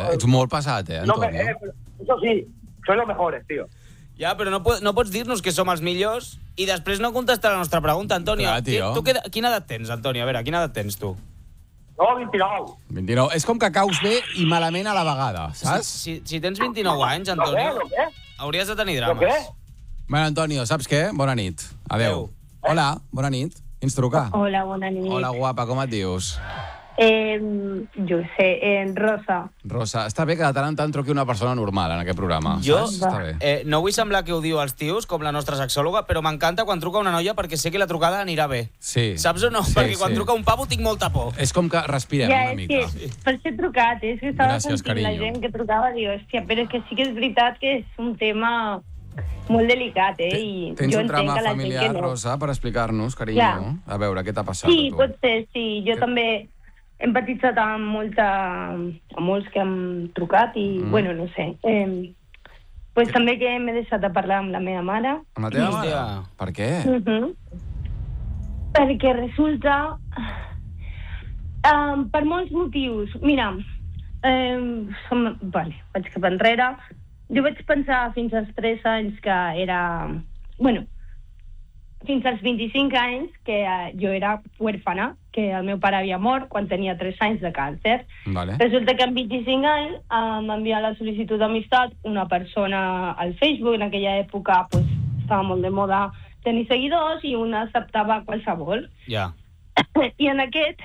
Ets molt passat, Antonio. Eso sí, sois los mejores, tío. Ja, però no pots dir-nos que som els millors i després no contestar la nostra pregunta, Antonio. Clar, tio. Tu quina edat tens, Antonio? A veure, quina edat tens tu? No, 29. 29. És com que caus bé i malament a la vegada, saps? Si tens 29 anys, Antonio, Què? hauries de tenir Què? drames. Bueno, Antonio, saps què? Bona nit. Adéu. Hola, bona nit. Qui ens truca? Hola, bona nit. Hola, guapa, com et dius? Jo sé, Rosa. Rosa, està bé que de tant en tant truqui una persona normal en aquest programa. Jo saps? Està bé. no vull semblar que ho diu als tios, com la nostra sexòloga, però m'encanta quan truca una noia perquè sé que la trucada anirà bé. Sí. Saps o no? Sí, Perquè quan sí. truca un pavo tinc molta por. És com que respirem una mica. Que per això he trucat, és que estava Gràcies, sentint la carinyo. gent que trucava i diu, hòstia, però és que sí que és veritat que és un tema molt delicat, I Tens jo un entenc drama que la gent familiar, que no. Rosa, per explicar-nos, carinyo? Ja. A veure, què t'ha passat Sí, a tu? pot ser, sí. Jo també he empatitzat amb molts que han trucat i, bueno, no sé. Pues també que m'he deixat de parlar amb la meva mare. Amb la teva mare? Hòstia. Per què? Perquè resulta... per molts motius. Mira, vaig cap enrere. Jo vaig pensar fins als 3 anys que era... Bueno, fins als 25 anys que jo era huérfana, que el meu pare havia mort quan tenia 3 anys de càncer. Vale. Resulta que amb 25 anys m'envia la sol·licitud d'amistat una persona al Facebook. En aquella època pues, estava molt de moda tenir seguidors i una acceptava qualsevol. Ja. I en aquest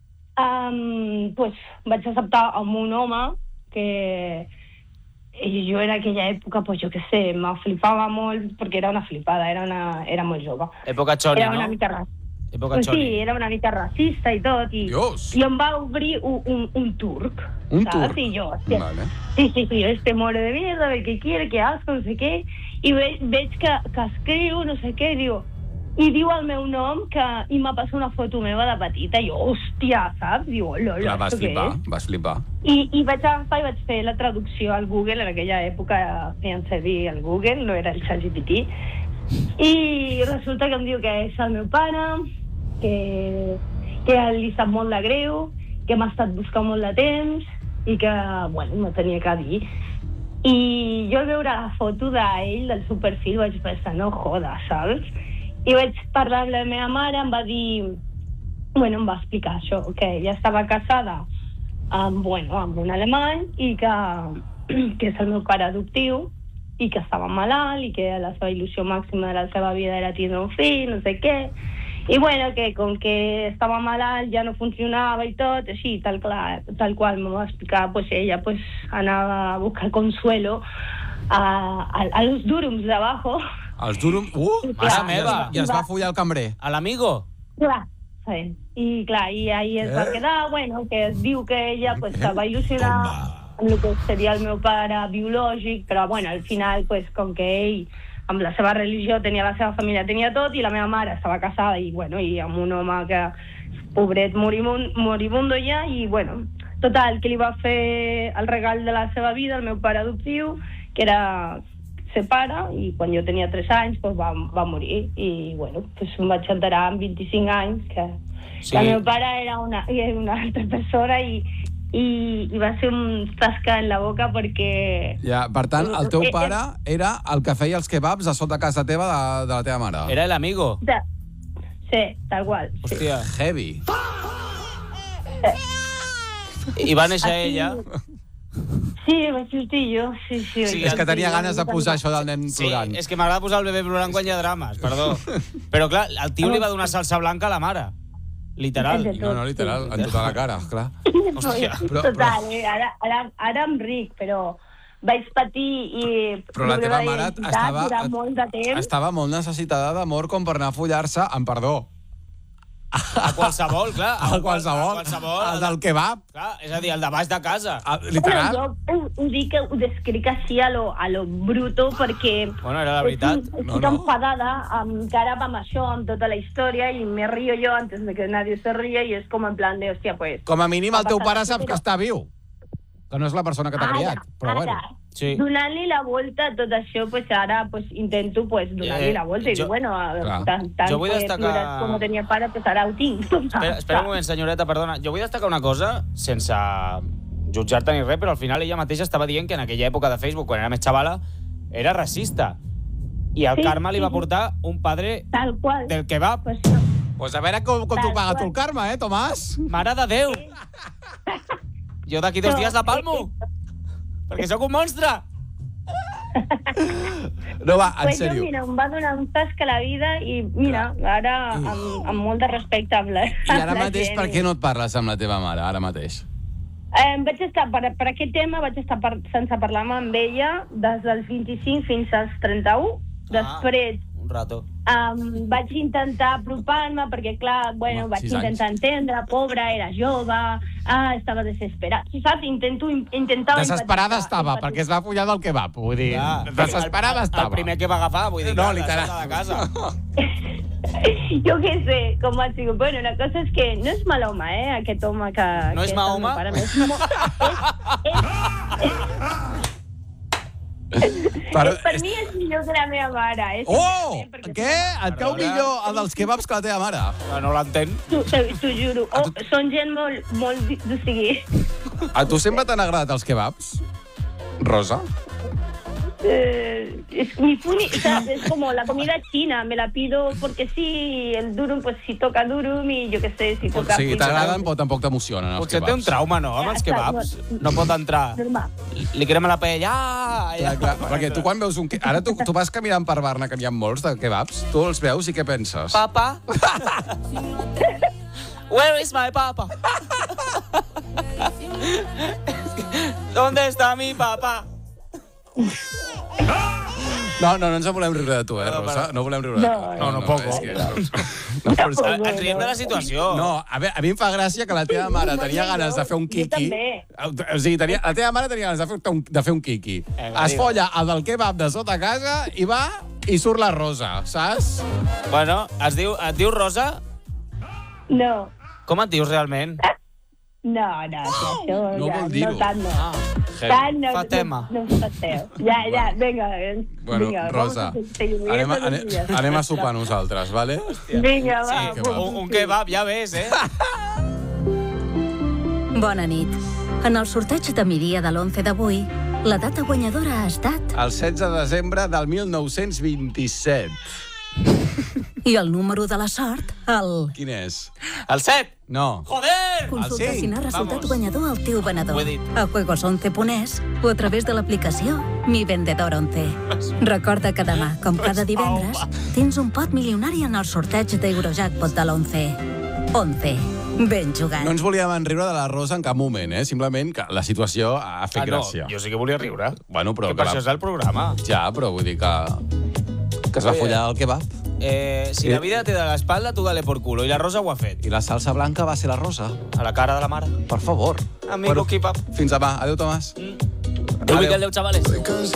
pues, vaig acceptar amb un home que jo en aquella època, pues, jo què sé, me flipava molt perquè era una flipada, era molt jove. Època xoni, Era una no? mica racista. Època Pues xoni. sí, era una mica racista i tot, i em va obrir un turc. Un ¿sabes? turc? Y yo, hostia, Vale. sí, este moro de mierda, a ver qué quiere, qué asco, no sé què. I veig que escriu, no sé què, i diu el meu nom i m'ha passat una foto meva de petita, i jo, hòstia, saps? Diu, hola, Clar, vas això què flipar, és? vas flipar. I vaig agafar i vaig fer la traducció al Google. En aquella època feien servir el Google, no era el ChatGPT. I resulta que em diu que és el meu pare, que li sap molt de greu, que m'ha estat buscant molt de temps i que, bueno, no tenia que dir. I jo al veure la foto d'ell, del seu perfil, vaig pensar, no jodes, saps? I vaig parlar amb la meva mare, em va dir... Bueno, em va explicar això, que ella estava casada amb un alemany i que és el meu pare adoptiu i que estava malalt i que la seva il·lusió màxima de la seva vida era tindre un fill, no sé què. I bueno, que com que estava malalt ja no funcionava i tot, així, tal qual me va explicar, pues ella pues anava a buscar consuelo a los durums d'abajo. Els durum... Mare meva! I es va follar el cambrer. A l'amigo? Clar, sí. I clar, i ahí es va quedar, bueno, que es diu que ella pues estava il·lusionada amb el que seria el meu pare biològic, però bueno, al final, pues, com que ell amb la seva religió tenia la seva família, tenia tot, i la meva mare estava casada i, bueno, i amb un home que, pobret, moribundo ja, i, bueno, total, que li va fer el regal de la seva vida, el meu pare adoptiu, que era ser pare, i quan jo tenia 3 anys pues, va morir, i, bueno, pues, em vaig enterar amb 25 anys que el meu pare era una altra persona i va ser un tasca en la boca perquè... Ja, per tant, el teu pare era el que feia els kebabs a sota casa teva de la teva mare. Era el amigo. Sí, tal qual. Hòstia. Heavy. I va néixer ella. Sí, vaig sortir jo. Sí, És que tenia ganes de posar això del nen plorant. Sí, és que m'agrada posar el bebè plorant quan hi ha drames, perdó. Però clar, el tio li va donar salsa blanca a la mare. Literal. No, literal, en tota la cara, clar. Hòstia. Total, ara em ric, però vaig patir i... Però la teva mare durant molt de temps. estava molt necessitada d'amor com per anar a follar-se, amb perdó. A qualsevol, clar. A qualsevol. El del kebab. Clar, és a dir, el de baix de casa. Literal. Jo ho dic, ho descric així a lo bruto perquè... Bueno, era la veritat. Estic enfadada encara amb això, amb tota la història, i me río jo antes de que nadie se ría, i és com en plan de, hòstia, pues... Com a mínim el teu pare saps que està viu. Que no és la persona que t'ha criat. Però bueno. Sí. Donant-li la volta a tot això, pues ara pues, intento pues, donar-li la volta i dir, bueno, tant jo vull destacar... com tenia pare, pues ara ho tinc. Espera un moment, senyoreta, perdona. Jo vull destacar una cosa sense jutjar-te ni res, però al final ella mateixa estava dient que en aquella època de Facebook, quan era més xavala, era racista. I el karma li va portar un padre Tal qual. del kebab. Pues no. Pues a veure com t'ho paga tu el karma, Tomàs? Mare de Déu! Jo d'aquí 2 dies la palmo! Perquè sóc un monstre! No, va, en Pues sèrio. jo, mira, em va donar un tasc a la vida i, mira, ara amb molt de respecte amb la I ara mateix, per què no et parles amb la teva mare, ara mateix? Vaig estar, per aquest tema, vaig estar sense parlar amb ella des dels 25 fins als 31. Després Un rato. vaig intentar apropar-me perquè, clar, bueno, Home, vaig 6 anys. intentar entendre, pobra, era jove, estava desesperada. Saps? Intentava... Desesperada empatitzar, estava, perquè es va follar del kebab, vull dir, Clar. desesperada estava. El primer que va agafar, vull dir, No, clar, literal. sota de casa. Jo què sé, com ha sigut. Bueno, la cosa és que no és mal home, aquest home que... No és que mal el meu home? pare, per mi és millor que la meva mare. Oh! Què? Et cau millor el dels kebabs que la teva mare? No l'entén. T'ho juro. Són gent molt... O sigui... A tu sempre t'han agradat els kebabs? Rosa? Es mi es como la comida china, me la pido porque sí, el durum, pues si toca durum y yo qué sé, si toca... Sí, t'agraden, però tampoc t'emocionen els Potser té un kebabs. trauma, no, amb els kebabs? No pot entrar. Normal. Li crema la paella. Clar, perquè tu quan veus un... Ara tu vas caminant per Barna, que n'hi ha molts de kebabs, tu els veus i què penses? Papa? Where is my papa? ¿Dónde está mi papa? No ens volem riure de tu, Rosa? No volem riure de tu. No, poco. És que, no, però és que- Ens riem de la situació. No, a mi em fa gràcia que la teva mare tenia ganes de fer un quiqui. O sigui, la teva mare tenia ganes de fer un quiqui. Es folla el del kebab de sota casa i va i surt la Rosa, saps? Bueno, et diu Rosa? No, Com et dius realment? no, això No ja, vol dir-ho. no tant no. Ah, Tant no, Fatema. no passeu. Ja, vinga. Bueno, vinga, Rosa, anem a sopar nosaltres, vale? Vinga, va. Sí, un kebab, ja ves, eh? Bona nit. En el sorteig de migdia de l'11 d'avui, la data guanyadora ha estat... El 16 de desembre del 1927. I el número de la sort, el... Quin és? El 7! No. Joder! Consulta cinc. si n'ha resultat Vamos. guanyador el teu venedor. Ho he dit. A juegos11.es o a través de l'aplicació Mi Vendedor 11. Recorda que demà, com cada divendres, tens un pot milionari en el sorteig d'Eurojackpot de l'11. 11. Ben jugat. No ens volíem enriure de la Rosa en cap moment, simplement que la situació ha fet gràcia. Jo sí que volia riure. Bueno, però Que per això és el programa. Ja, però vull dir que es va follar el kebab. Si la vida te da la espalda, tú dale por culo. I la Rosa ho ha fet. I la salsa blanca va ser la Rosa. A la cara de la mare. Per favor. Amigo, keep up. Fins demà. Adéu, Tomàs. Adéu, Miquel, adéu, chavales.